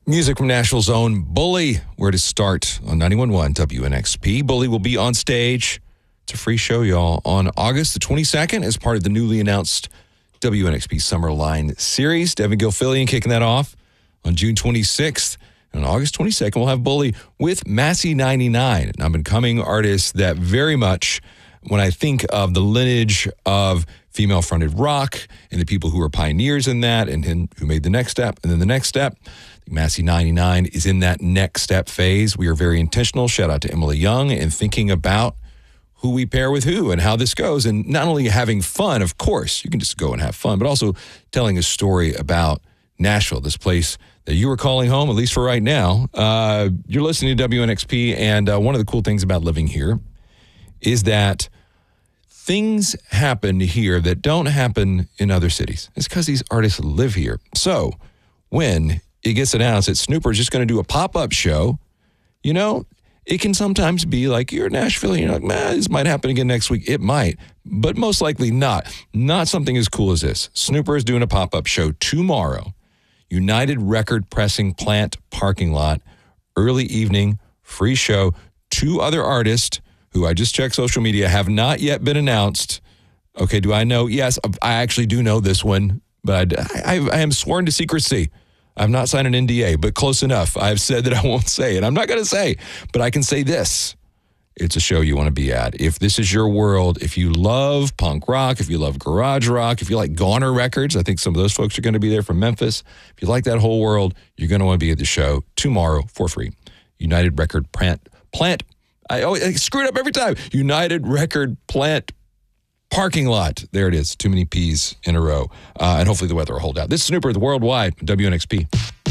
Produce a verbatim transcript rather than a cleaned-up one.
Music from Nashville's own Bully. Where to start on ninety-one point one W N X P. Bully will be on stage. It's a free show, y'all, on August the twenty-second as part of the newly announced W N X P Summer Line Series. Devin Gilfillian kicking that off on June twenty-sixth. And on August twenty-second, we'll have Bully with Massey ninety-nine, an up-and-coming artist that very much, when I think of the lineage of female-fronted rock and the people who were pioneers in that and who made the next step and then the next step, Massey ninety-nine is in that next step phase. We are very intentional. Shout out to Emily Young in thinking about who we pair with who and how this goes. And not only having fun, of course, you can just go and have fun, but also telling a story about Nashville, this place that you are calling home, at least for right now. Uh, you're listening to W N X P, and uh, one of the cool things about living here is that things happen here that don't happen in other cities. It's because these artists live here. So when it gets announced that Snooper is just going to do a pop-up show, you know, it can sometimes be like you're in Nashville and you're like, man, this might happen again next week. It might, but most likely not. Not something as cool as this. Snooper is doing a pop-up show tomorrow. United Record Pressing Plant Parking Lot, early evening, free show. Two other artists who I just checked social media have not yet been announced. Okay, do I know? Yes, I actually do know this one, but I, I, I am sworn to secrecy. I've not signed an N D A, but close enough. I've said that I won't say it. I'm not going to say, but I can say this. It's a show you want to be at. If this is your world, if you love punk rock, if you love garage rock, if you like Goner Records, I think some of those folks are going to be there from Memphis. If you like that whole world, you're going to want to be at the show tomorrow for free. United Record Plant, Plant, I always I screw it up every time. United Record Plant Parking Lot. There it is. Too many P's in a row. Uh, and hopefully the weather will hold out. This is Snooper, the Worldwide, W N X P.